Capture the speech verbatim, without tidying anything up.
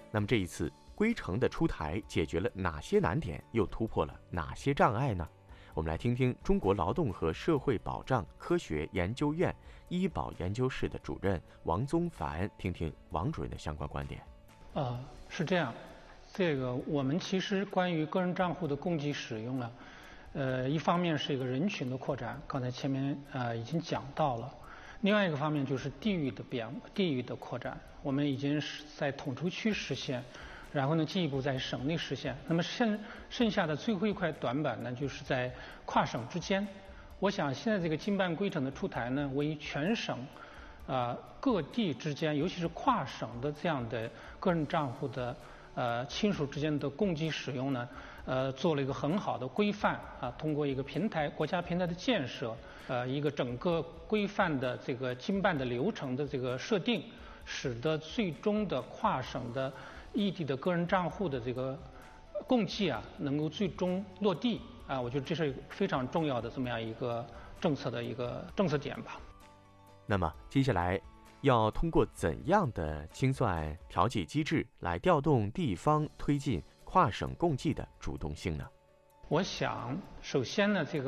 那么这一次规程的出台，解决了哪些难点，又突破了哪些障碍呢？我们来听听中国劳动和社会保障科学研究院医保研究室的主任王宗凡，听听王主任的相关观点。 呃，是这样，这个我们其实关于个人账户的共计使用啊，呃，一方面是一个人群的扩展，刚才前面呃已经讲到了；另外一个方面就是地域的变地域的扩展，我们已经是在统筹区实现。然后呢，进一步在省内实现。那么剩剩下的最后一块短板呢，就是在跨省之间。我想现在这个经办规程的出台呢，为全省啊、呃、各地之间，尤其是跨省的这样的个人账户的呃亲属之间的共计使用呢，呃做了一个很好的规范啊。通过一个平台，国家平台的建设，呃一个整个规范的这个经办的流程的这个设定，使得最终的跨省的异地的个人账户的这个共计啊，能够最终落地啊，我觉得这是非常重要的这么样一个政策的一个政策点吧。 那么接下来要通过怎样的清算调节机制来调动地方推进跨省共计的主动性呢？ 我想，首先呢，这个